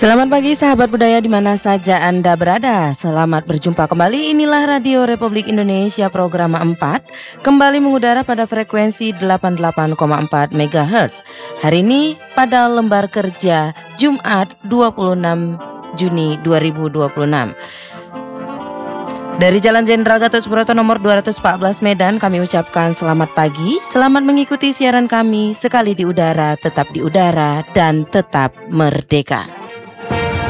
Selamat pagi sahabat budaya di mana saja Anda berada. Selamat berjumpa kembali. Inilah Radio Republik Indonesia program 4 kembali mengudara pada frekuensi 88,4 MHz. Hari ini pada lembar kerja Jumat 26 Juni 2026. Dari Jalan Jenderal Gatot Subroto nomor 214 Medan, kami ucapkan selamat pagi. Selamat mengikuti siaran kami. Sekali di udara, tetap di udara, dan tetap merdeka.